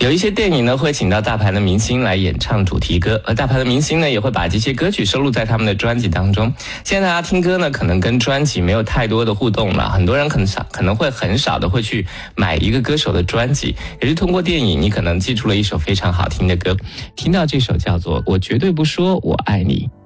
有一些电影呢会请到大牌的明星来演唱主题歌，而大牌的明星呢也会把这些歌曲收录在他们的专辑当中。现在大家听歌呢可能跟专辑没有太多的互动了，很多人可能会很少的会去买一个歌手的专辑，也是通过电影你可能记住了一首非常好听的歌。听到这首叫做《我绝对不说我爱你》。